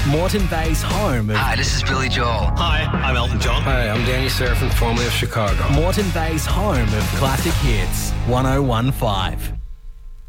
Moreton Bay's home of... Hi, this is Billy Joel. Hi, I'm Elton John. Hi, I'm Danny Serafin, formerly of Chicago. Moreton Bay's home of classic hits, 101.5.